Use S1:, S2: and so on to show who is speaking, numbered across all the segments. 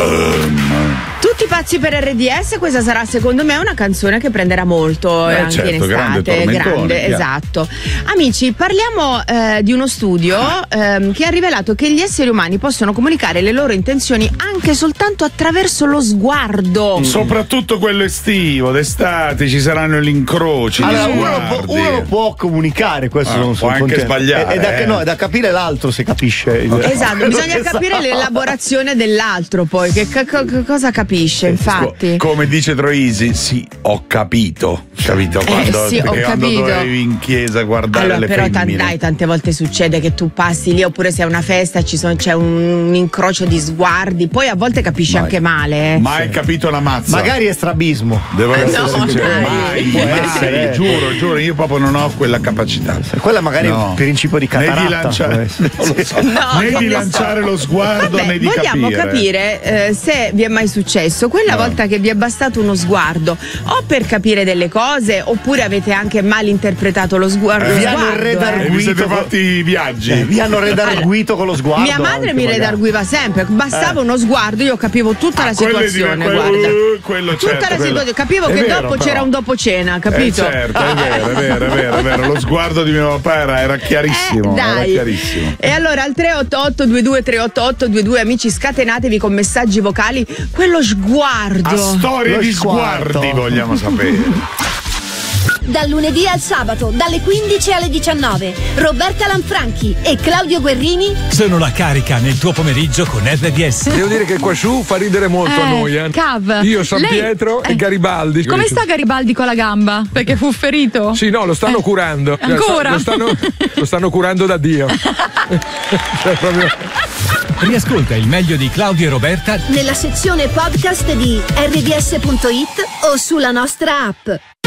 S1: Tutti pazzi per RDS, questa sarà secondo me una canzone che prenderà molto anche
S2: certo,
S1: in estate, grande, esatto. Amici, parliamo di uno studio che ha rivelato che gli esseri umani possono comunicare le loro intenzioni anche soltanto attraverso lo sguardo.
S2: Soprattutto quello estivo, d'estate ci saranno gli incroci.
S3: Allora, uno lo può comunicare, questo non so.
S2: Può anche sbagliare.
S3: È da capire l'altro se capisce.
S1: Esatto, bisogna capire l'elaborazione dell'altro poi, che cosa capisce, infatti.
S2: Come dice Troisi, sì, ho capito. Capito? Quando,
S1: sì, ho capito.
S2: Dovevi in chiesa a guardare
S1: allora,
S2: le
S1: però
S2: femmine.
S1: tante volte succede che tu passi lì, oppure sei a una festa, c'è un incrocio di sguardi, poi a volte capisci anche male.
S2: Mai capito la mazza.
S3: Magari è strabismo.
S2: Devo essere
S1: no,
S2: sincero.
S1: dai.
S2: Mai. Giuro, io proprio non ho quella capacità.
S3: Quella magari è un principio di cataratta.
S2: Né di lanciare lo sguardo, né di
S1: vogliamo capire se vi è mai successo quella volta che vi è bastato uno sguardo, o per capire delle cose, oppure avete anche mal interpretato lo sguardo.
S3: Vi hanno redarguito.
S2: Vi siete fatti i viaggi.
S3: Vi hanno redarguito con lo sguardo.
S1: Mia madre mi redarguiva sempre, bastava uno sguardo, io capivo tutta la situazione. Guarda,
S2: quello
S1: tutta la situazione, capivo che dopo c'era un dopo cena, capito?
S2: Certo, è vero. Lo sguardo di mio papà era chiarissimo.
S1: Dai.
S2: Era chiarissimo.
S1: E allora al 388 22 388 22, amici, scatenatevi con messaggi vocali quello sguardo.
S2: A storie di sguardi vogliamo sapere.
S4: Dal lunedì al sabato, dalle 15 alle 19, Roberta Lanfranchi e Claudio Guerrini
S5: sono la carica nel tuo pomeriggio con RDS.
S6: Devo dire che qua su fa ridere molto a noi.
S7: Cav.
S6: Io, San Pietro e Garibaldi.
S7: Come sta Garibaldi con la gamba? Perché fu ferito?
S6: Sì, no, lo stanno curando.
S7: Ancora?
S6: Lo stanno curando da Dio. Cioè, proprio...
S5: Riascolta il meglio di Claudio e Roberta
S4: nella sezione podcast di rds.it o sulla nostra app.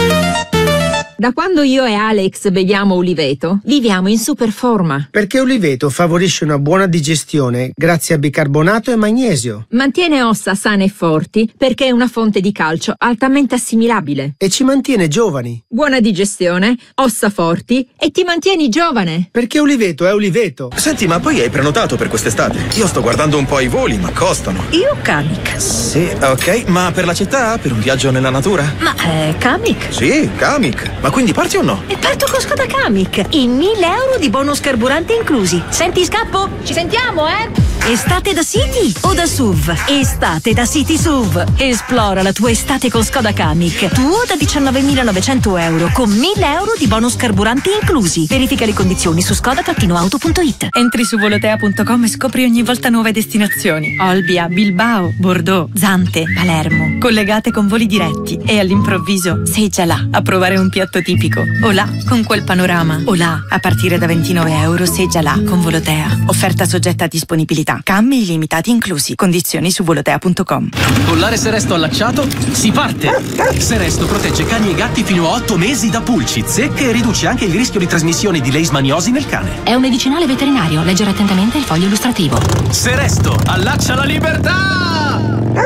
S8: Da quando io e Alex beviamo Uliveto, viviamo in super forma.
S9: Perché Uliveto favorisce una buona digestione grazie a bicarbonato e magnesio.
S8: Mantiene ossa sane e forti perché è una fonte di calcio altamente assimilabile.
S9: E ci mantiene giovani.
S8: Buona digestione, ossa forti e ti mantieni giovane.
S9: Perché Uliveto è Uliveto.
S10: Senti, ma poi hai prenotato per quest'estate? Io sto guardando un po' i voli, ma costano.
S11: Io Kamiq.
S10: Sì, ok, ma per la città? Per un viaggio nella natura?
S11: Ma Kamiq?
S10: Sì, Kamiq. Ma quindi parti o no?
S11: E parto con Skoda Kamiq. I 1.000 euro di bonus carburante inclusi. Senti, scappo? Ci sentiamo, Estate da City o da SUV? Estate da City SUV. Esplora la tua estate con Skoda Kamiq. Tuo da 19.900 euro con 1.000 euro di bonus carburante inclusi. Verifica le condizioni su skoda-auto.it.
S12: Entri su volotea.com e scopri ogni volta nuove destinazioni. Olbia, Bilbao, Bordeaux, Zante, Palermo. Collegate con voli diretti. E all'improvviso sei già là a provare un piatto tipico. O là con quel panorama. O là a partire da 29 euro sei già là con Volotea. Offerta soggetta a disponibilità. Cambi illimitati inclusi. Condizioni su volotea.com.
S13: Collare Seresto allacciato? Si parte! Seresto protegge cani e gatti fino a 8 mesi da pulci, zecche e riduce anche il rischio di trasmissione di leishmaniosi nel cane.
S14: È un medicinale veterinario. Leggere attentamente il foglio illustrativo.
S13: Seresto, allaccia la libertà!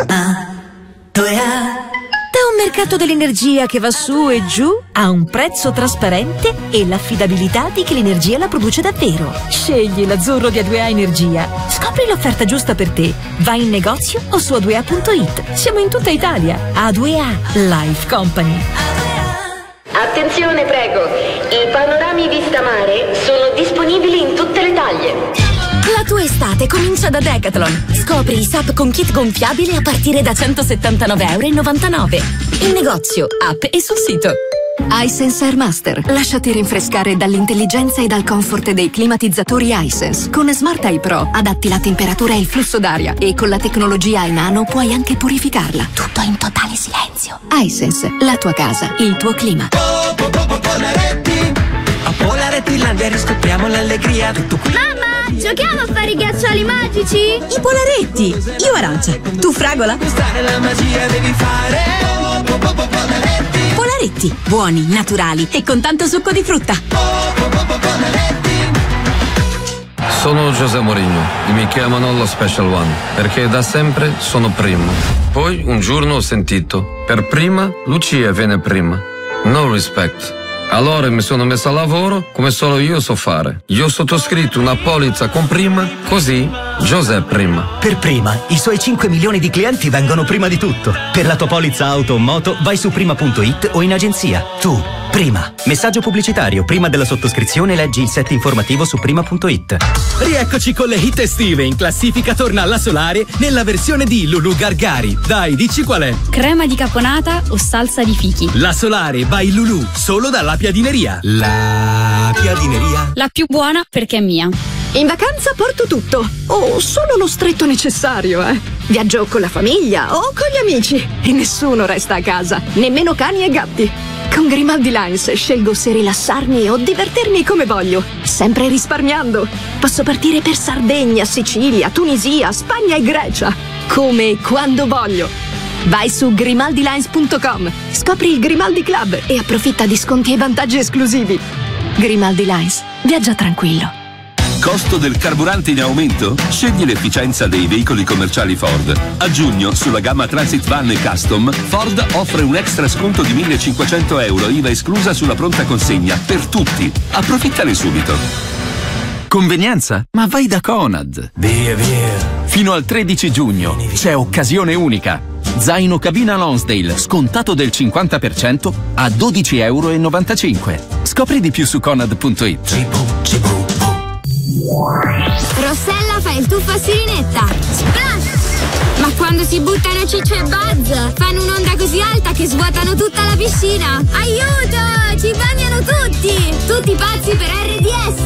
S11: Da un mercato dell'energia che va su e giù a un prezzo trasparente e l'affidabilità di chi l'energia la produce davvero. Scegli l'azzurro di A2A Energia. Scopri l'offerta giusta per te. Vai in negozio o su a2a.it. Siamo in tutta Italia. A2A Life Company.
S15: Attenzione, prego. I panorami vista mare sono disponibili in tutte le taglie.
S11: La tua estate comincia da Decathlon. Scopri i SUP con kit gonfiabile a partire da 179,99 euro. In negozio, app e sul sito.
S14: iSense Air Master. Lasciati rinfrescare dall'intelligenza e dal comfort dei climatizzatori iSense. Con Smart Eye Pro adatti la temperatura e il flusso d'aria e con la tecnologia iNano puoi anche purificarla. Tutto in totale silenzio. iSense, la tua casa, il tuo clima.
S16: A Polarettilandia riscopriamo l'allegria. Tutto qui.
S4: Mamma, giochiamo a fare i ghiaccioli magici?
S11: I Polaretti. Io arancia, tu fragola.
S16: Quest'anno la magia devi fare.
S11: Polaretti, buoni, naturali e con tanto succo di frutta.
S17: Sono José Mourinho e mi chiamano lo Special One perché da sempre sono primo. Poi un giorno ho sentito: per prima Lucia viene prima. No respect. Allora mi sono messo a lavoro come solo io so fare. Io ho sottoscritto una polizza con prima, così José prima.
S18: Per Prima, i suoi 5 milioni di clienti vengono prima di tutto. Per la tua polizza auto o moto, vai su prima.it o in agenzia. Tu, Prima. Messaggio pubblicitario. Prima della sottoscrizione leggi il set informativo su prima.it.
S13: Rieccoci con le hit estive. In classifica torna la Solare nella versione di Lulu Gargari. Dai, dici qual è?
S19: Crema di caponata o salsa di fichi?
S13: La Solare by Lulu, solo dalla Piadineria. La Piadineria.
S19: La più buona perché è mia.
S20: In vacanza porto tutto, o solo lo stretto necessario, Viaggio con la famiglia o con gli amici e nessuno resta a casa, nemmeno cani e gatti. Con Grimaldi Lines scelgo se rilassarmi o divertirmi come voglio, sempre risparmiando. Posso partire per Sardegna, Sicilia, Tunisia, Spagna e Grecia, come e quando voglio. Vai su grimaldilines.com, scopri il Grimaldi Club e approfitta di sconti e vantaggi esclusivi. Grimaldi Lines, viaggia tranquillo.
S21: Costo del carburante in aumento? Scegli l'efficienza dei veicoli commerciali Ford. A giugno, sulla gamma Transit Van e Custom, Ford offre un extra sconto di 1.500 euro, IVA esclusa sulla pronta consegna, per tutti. Approfittane subito.
S22: Convenienza? Ma vai da Conad. Via. Fino al 13 giugno c'è occasione unica. Zaino cabina Lonsdale scontato del 50% a €12,95. Scopri di più su Conad.it.
S23: Rossella fa il tuffo a sirenetta. Splash! Ma quando si buttano Ciccio e Buzz fanno un'onda così alta che svuotano tutta la piscina. Aiuto! Ci bagnano tutti! Tutti pazzi per RDS!